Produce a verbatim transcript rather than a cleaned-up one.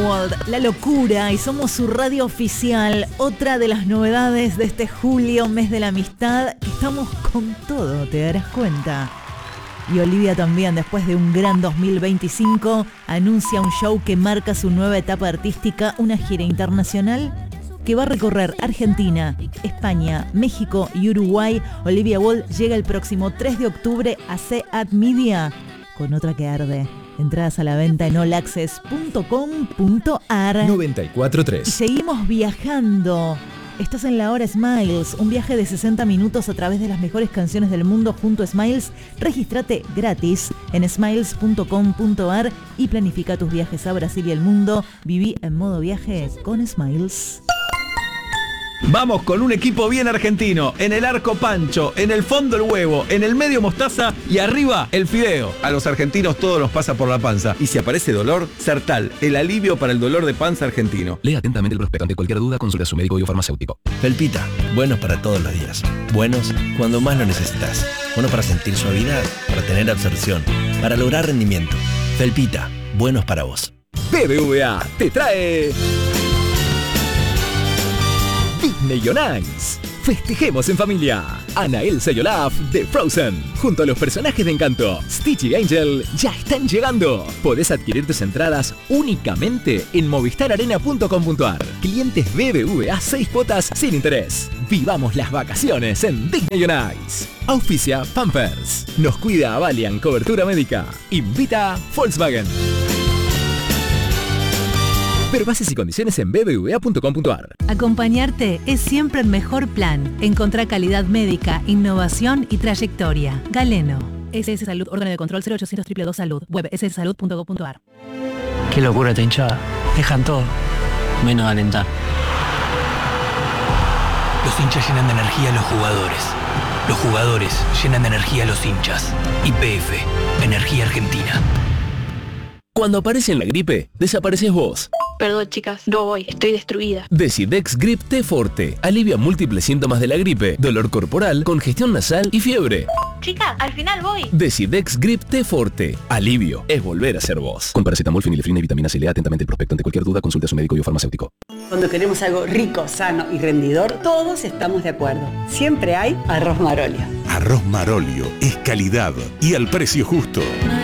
World, la locura, y somos su radio oficial. Otra de las novedades de este julio, mes de la amistad, que estamos con todo, te darás cuenta. Y Olivia también, después de un gran dos mil veinticinco, anuncia un show que marca su nueva etapa artística, una gira internacional que va a recorrer Argentina, España, México y Uruguay. Olivia Wald llega el próximo tres de octubre a C A D Media con otra que arde. Entradas a la venta en all access punto com punto a r. noventa y cuatro punto tres. Y seguimos viajando. Estás en la hora Smiles, un viaje de sesenta minutos a través de las mejores canciones del mundo junto a Smiles. Regístrate gratis en smiles punto com punto a r y planifica tus viajes a Brasil y el mundo. Viví en modo viaje con Smiles. Vamos con un equipo bien argentino. En el arco Pancho, en el fondo el huevo, en el medio mostaza y arriba el fideo. A los argentinos todo nos pasa por la panza. Y si aparece dolor, Sertal, el alivio para el dolor de panza argentino. Lea atentamente el prospecto. Ante cualquier duda, consulte a su médico o farmacéutico. Felpita, buenos para todos los días. Buenos cuando más lo necesitas. Buenos para sentir suavidad, para tener absorción, para lograr rendimiento. Felpita, buenos para vos. B B V A te trae Disney on Ice. Festejemos en familia. Ana, Elsa y Olaf de Frozen, junto a los personajes de Encanto, Stitch y Angel, ya están llegando. Podés adquirir tus entradas únicamente en movistar arena punto com punto a r. Clientes B B V A, seis cuotas sin interés. Vivamos las vacaciones en Disney on Ice. Auspicia Pampers. Nos cuida Valiant Cobertura Médica. Invita Volkswagen. Ver bases y condiciones en b b v a punto com punto a r. Acompañarte es siempre el mejor plan. Encontrá calidad médica, innovación y trayectoria. Galeno. S S Salud, órgano de control cero ochocientos dos dos dos Salud. Web s s salud punto com punto a r. Qué locura esta hinchada. Dejan todo, menos alentar. Los hinchas llenan de energía a los jugadores. Los jugadores llenan de energía a los hinchas. Y P F, Energía Argentina. Cuando aparece en la gripe, desapareces vos. Perdón, chicas, no voy, estoy destruida. Decidex Grip T Forte alivia múltiples síntomas de la gripe, dolor corporal, congestión nasal y fiebre. Chicas, al final voy. Decidex Grip T Forte. Alivio es volver a ser vos. Con paracetamol, fenilefrina y vitamina C. Lea atentamente el prospecto. Ante cualquier duda, consulte a su médico o farmacéutico. Cuando queremos algo rico, sano y rendidor, todos estamos de acuerdo. Siempre hay arroz Marolio. Arroz Marolio es calidad y al precio justo.